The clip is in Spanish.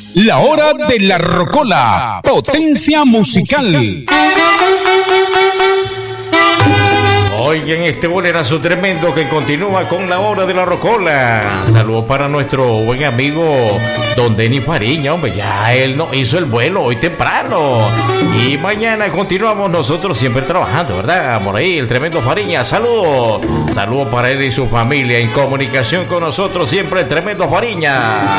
La hora de la rocola, potencia musical. Oigan, este bolerazo tremendo que continúa con la hora de la rocola. Saludos para nuestro buen amigo Don Denis Fariña, hombre, ya él nos hizo el vuelo hoy temprano. Y mañana continuamos nosotros siempre trabajando, ¿verdad? Por ahí, el tremendo Fariña, saludos. Saludos para él y su familia en comunicación con nosotros siempre, el tremendo Fariña.